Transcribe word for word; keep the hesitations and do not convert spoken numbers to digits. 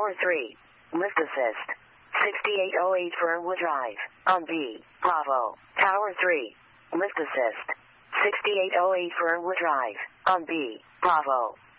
Tower three. Lift assist. sixty-eight oh eight Fernwood Drive. On B. Bravo. Tower three. Lift assist. sixty-eight oh eight Fernwood Drive. On B. Bravo.